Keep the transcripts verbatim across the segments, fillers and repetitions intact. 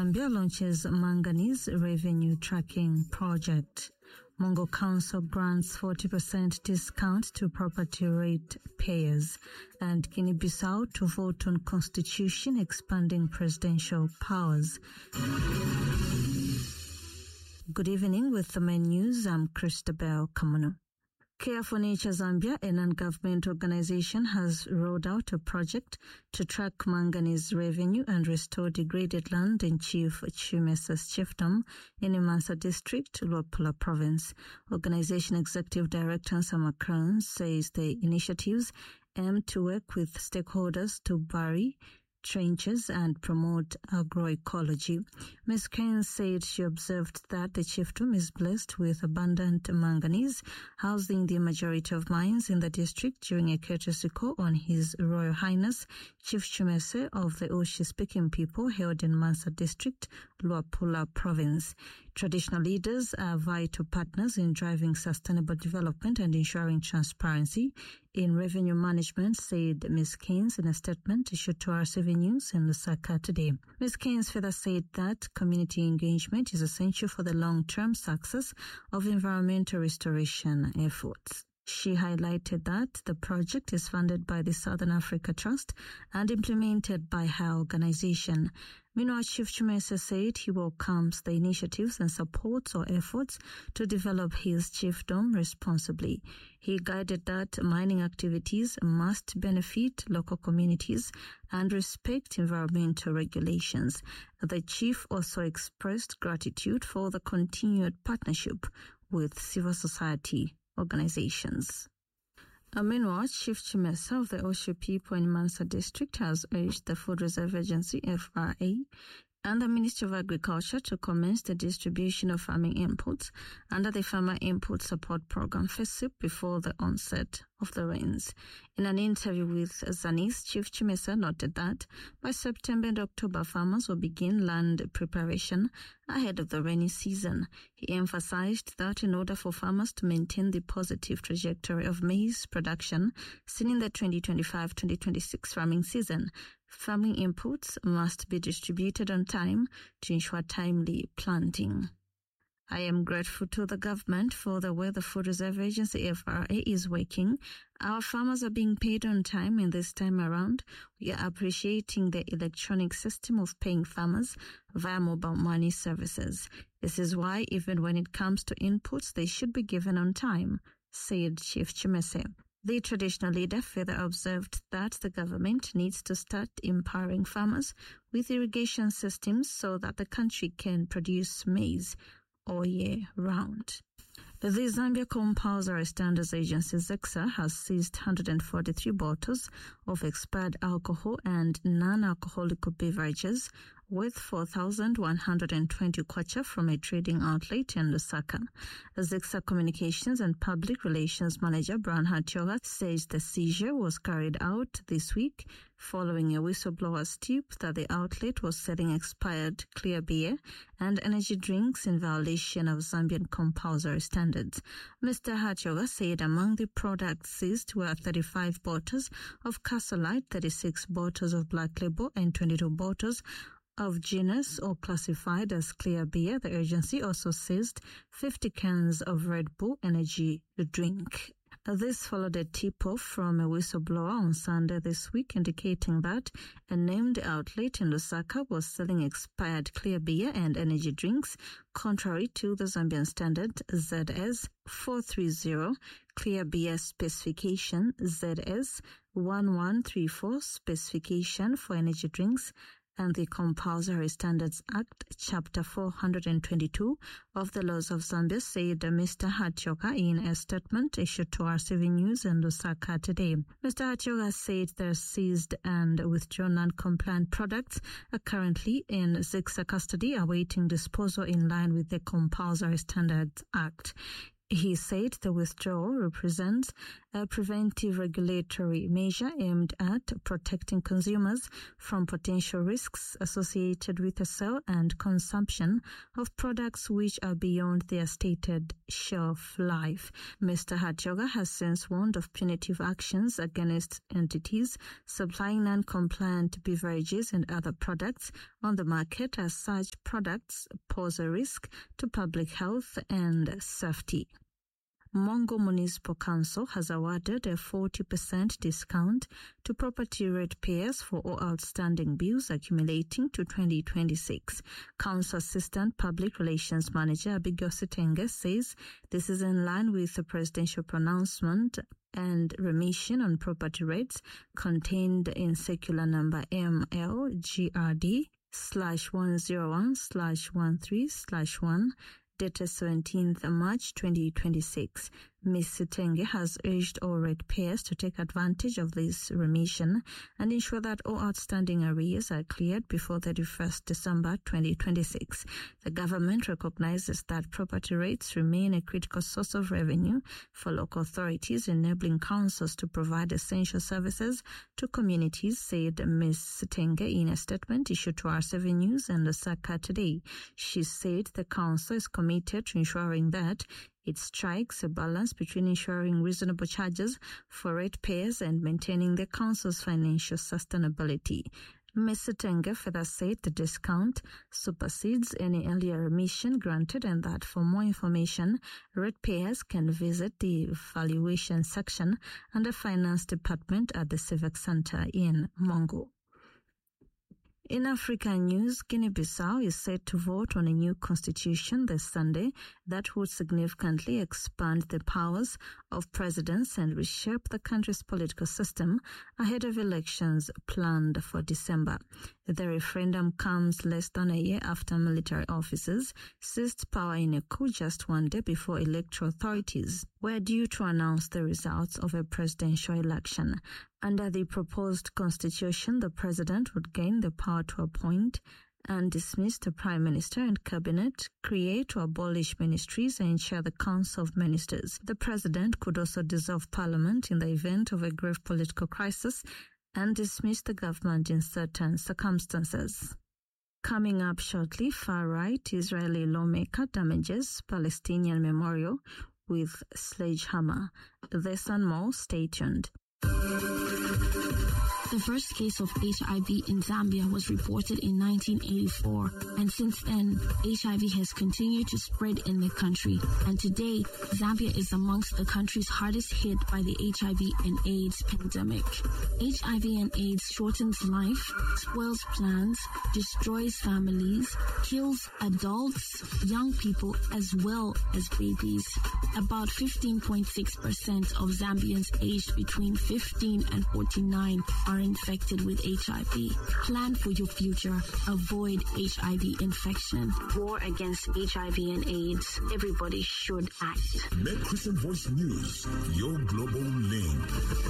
Zambia launches manganese revenue tracking project. Mongo Council grants forty percent discount to property rate payers. And Guinea-Bissau to vote on constitution expanding presidential powers. Good evening with the main news. I'm Christabel Kamuno. Care for Nature Zambia, a non-government organization, has rolled out a project to track manganese revenue and restore degraded land in Chief Chimesa's chiefdom in Imansa District, Luapula Province. Organization Executive Director Sama Crown says the initiatives aim to work with stakeholders to bury trenches and promote agroecology. Miz Kane said she observed that the chiefdom is blessed with abundant manganese, housing the majority of mines in the district during a courtesy call on His Royal Highness Chief Chimese of the Oshi-speaking people held in Mansa District, Luapula Province. Traditional leaders are vital partners in driving sustainable development and ensuring transparency in revenue management, said Miz Keynes in a statement issued to R C V News in Lusaka today. Miz Keynes further said that community engagement is essential for the long-term success of environmental restoration efforts. She highlighted that the project is funded by the Southern Africa Trust and implemented by her organization. Meanwhile, Chief Chimese said he welcomes the initiatives and supports all efforts to develop his chiefdom responsibly. He guided that mining activities must benefit local communities and respect environmental regulations. The chief also expressed gratitude for the continued partnership with civil society organizations. Uh, meanwhile, Chief Chimesa of the Osho people in Mansa District has urged the Food Reserve Agency, F R A, and the Ministry of Agriculture to commence the distribution of farming inputs under the Farmer Input Support Program F S I P before the onset of the rains. In an interview with Zanis, Chief Chimesa noted that by September and October, farmers will begin land preparation ahead of the rainy season. He emphasized that in order for farmers to maintain the positive trajectory of maize production seen in the twenty twenty-five twenty twenty-six farming season, farming inputs must be distributed on time to ensure timely planting. I am grateful to the government for the way the Food Reserve Agency, F R A, is working. Our farmers are being paid on time, and this time around, we are appreciating the electronic system of paying farmers via mobile money services. This is why, even when it comes to inputs, they should be given on time, said Chief Chimese. The traditional leader further observed that the government needs to start empowering farmers with irrigation systems so that the country can produce maize all year round. The Zambia Compulsory Standards Agency, ZEXA, has seized one hundred forty-three bottles of expired alcohol and non-alcoholic beverages worth four thousand one hundred twenty kwacha from a trading outlet in Lusaka. ZEXA Communications and Public Relations Manager Brian Hatioga says the seizure was carried out this week following a whistleblower's tip that the outlet was selling expired clear beer and energy drinks in violation of Zambian compulsory standards. Mister Hatioga said among the products seized were thirty-five bottles of Castle Light, thirty-six bottles of Black Label, and twenty-two bottles of genus or classified as clear beer. The agency also seized fifty cans of Red Bull energy drink. This followed a tip-off from a whistleblower on Sunday this week indicating that a named outlet in Lusaka was selling expired clear beer and energy drinks contrary to the Zambian standard Z S four thirty, clear beer specification Z S one one three four specification for energy drinks, and the Compulsory Standards Act, Chapter four hundred twenty-two of the Laws of Zambia, said Mister Hatioga in a statement issued to R C V News in Lusaka today. Mister Hatioga said the seized and withdrawn non-compliant products are currently in ZEXA custody awaiting disposal in line with the Compulsory Standards Act. He said the withdrawal represents a preventive regulatory measure aimed at protecting consumers from potential risks associated with the sale and consumption of products which are beyond their stated shelf life. Mister Hatjoga has since warned of punitive actions against entities supplying non-compliant beverages and other products on the market, as such products pose a risk to public health and safety. Mongo Municipal Council has awarded a forty percent discount to property ratepayers for all outstanding bills accumulating to twenty twenty-six. Council Assistant Public Relations Manager Abigail Sitenge says this is in line with the presidential pronouncement and remission on property rates contained in circular number M L G R D slash one oh one slash thirteen slash one dated seventeenth March twenty twenty-six. Miz Sitenge has urged all ratepayers to take advantage of this remission and ensure that all outstanding arrears are cleared before thirty-first December twenty twenty-six. The government recognizes that property rates remain a critical source of revenue for local authorities, enabling councils to provide essential services to communities, said Miz Sitenge in a statement issued to R seven News and Lusaka today. She said the council is committed to ensuring that it strikes a balance between ensuring reasonable charges for ratepayers and maintaining the council's financial sustainability. Miz Sitenge further said the discount supersedes any earlier remission granted and that for more information, ratepayers can visit the valuation section under Finance Department at the Civic Center in Mongo. In African news, Guinea-Bissau is set to vote on a new constitution this Sunday that would significantly expand the powers of presidents and reshape the country's political system ahead of elections planned for December. The referendum comes less than a year after military officers seized power in a coup just one day before electoral authorities were due to announce the results of a presidential election. Under the proposed constitution, the president would gain the power to appoint and dismiss the prime minister and cabinet, create or abolish ministries, and chair the council of ministers. The president could also dissolve parliament in the event of a grave political crisis and dismiss the government in certain circumstances. Coming up shortly, far-right Israeli lawmaker damages Palestinian memorial with sledgehammer. This and more, stay tuned. The first case of H I V in Zambia was reported in nineteen eighty-four, and since then, H I V has continued to spread in the country. And today, Zambia is amongst the countries hardest hit by the H I V and AIDS pandemic. H I V and AIDS shortens life, spoils plans, destroys families, kills adults, young people, as well as babies. About fifteen point six percent of Zambians aged between fifteen and forty-nine are infected with H I V. Plan for your future. Avoid H I V infection. War against H I V and AIDS. Everybody should act. Make Christian Voice News your global link.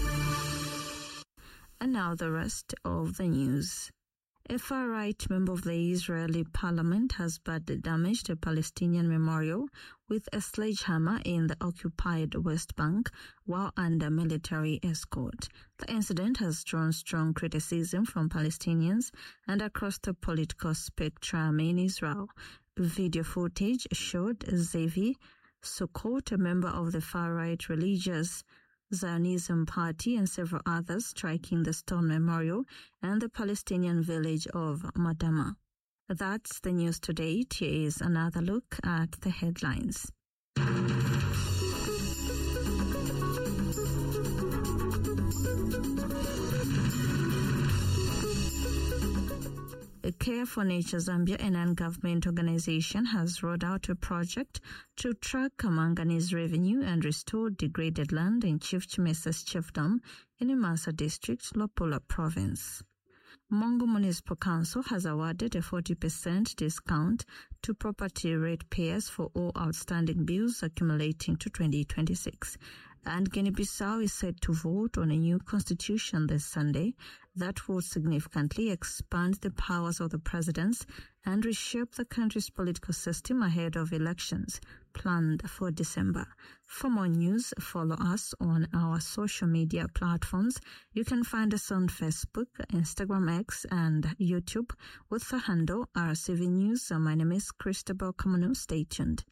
And now the rest of the news. A far-right member of the Israeli parliament has badly damaged a Palestinian memorial with a sledgehammer in the occupied West Bank while under military escort. The incident has drawn strong criticism from Palestinians and across the political spectrum in Israel. Video footage showed Zevi Sukkot, a member of the far-right religious Zionism Party, and several others striking the stone memorial and the Palestinian village of Madama. That's the news today. Here is another look at the headlines. Care for Nature Zambia, a non-government organization, has rolled out a project to track manganese revenue and restore degraded land in Chief Chimesa's chiefdom in Imasa District, Lopula Province. Mongo Municipal Council has awarded a forty percent discount to property ratepayers for all outstanding bills accumulating to twenty twenty-six. And Guinea-Bissau is set to vote on a new constitution this Sunday that will significantly expand the powers of the presidents and reshape the country's political system ahead of elections planned for December. For more news, follow us on our social media platforms. You can find us on Facebook, Instagram, X, and YouTube with the handle R C V News. My name is Christabel Kamanu. Stay tuned.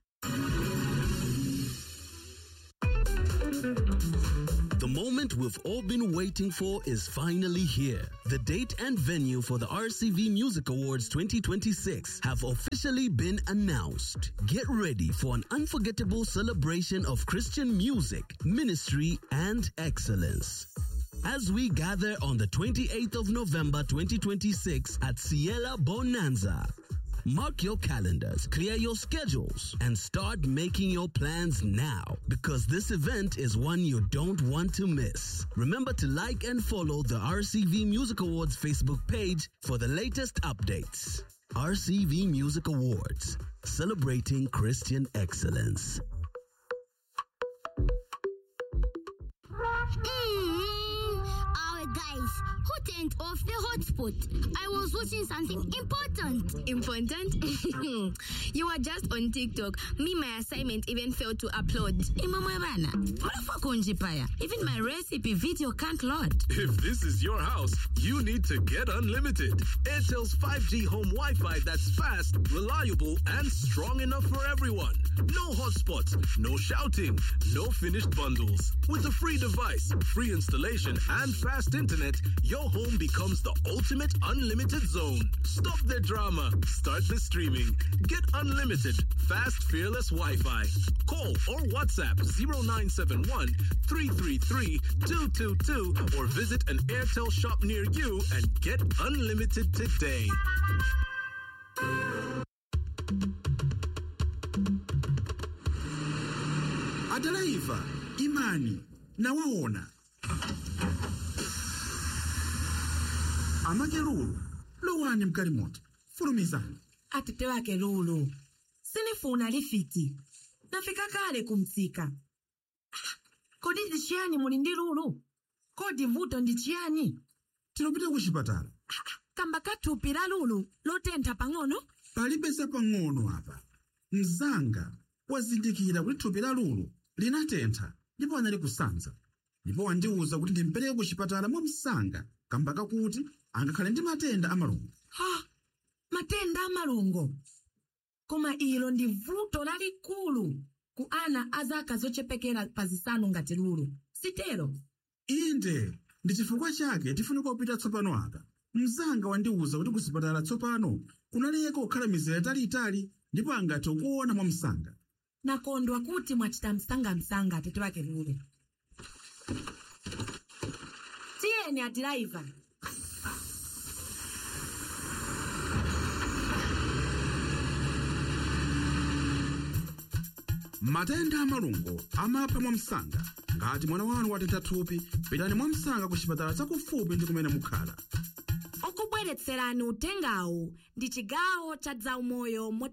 The moment we've all been waiting for is finally here. The date and venue for the R C V Music Awards twenty twenty-six have officially been announced. Get ready for an unforgettable celebration of Christian music, ministry, and excellence. As we gather on the twenty-eighth of November twenty twenty-six at Ciela Bonanza. Mark your calendars, clear your schedules, and start making your plans now, because this event is one you don't want to miss. Remember to like and follow the R C V Music Awards Facebook page for the latest updates. R C V Music Awards, celebrating Christian excellence. Guys, who turned off the hotspot? I was watching something important. Important? You were just on TikTok. Me, my assignment even failed to upload. Even my recipe video can't load. If this is your house, you need to get unlimited. Airtel's five G home Wi-Fi that's fast, reliable, and strong enough for everyone. No hotspots, no shouting, no finished bundles. With a free device, free installation, and fast internet, your home becomes the ultimate unlimited zone. Stop the drama. Start the streaming. Get unlimited, fast, fearless Wi-Fi. Call or WhatsApp zero nine seven one, three three three, two two two or visit an Airtel shop near you and get unlimited today. Adelaiva, Imani, nawaona. Amake Lulu, lowani mkalimoti, fulumizani. Atete wake Lulu, sinifuna lifiti. Nafika kale kumtsika. Kodi ndichiyani muli ndi Lulu? Kodi vuto ndichiyani? Tinopita kuchipatala. Kamba kathupi la Lulu lotentha pang'ono? Palibesa pang'ono apa. Mzanga wazindikira kuti thupi la Lulu linatentha ndipo anali kusanza. Ndipo wandiuza kuti ndimpereke kuchipatala mwa msanga kamba kakuti angakhale ndi matenda amalungo. Ha! Matenda amalungo. Koma ilo ndi vuto lalikulu ku ana azaka zochepekera pazisanu ngati Lulu. Sitero? Inde, ndi chifukwa chake tifunika kupita tsopano apa. Mzanga wandiuza kuti kusipatala tsopano kunaleka kukhala mizere italiitali ndipo angathe kuona mwa msanga. Nakondwa kuti mwachita msanga-msanga atete wake Lulu. Tiyeni Adelaiva. Matenda amalungo amapha mwa msanga. Ngati mwana wanu watentha thupi, pitani mwa msanga kuchipatala chakufupi ndi kumene mukhala. Okubweretserani utengawu ndi chigawo cha Zaumoyo